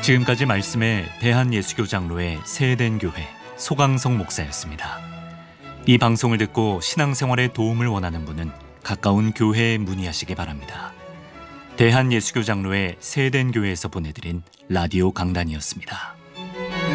지금까지 말씀에 대한예수교 장로의 세eden 교회 소강성 목사였습니다. 이 방송을 듣고 신앙생활에 도움을 원하는 분은 가까운 교회에 문의하시기 바랍니다. 대한예수교 장로의 세eden 교회에서 보내드린 라디오 강단이었습니다.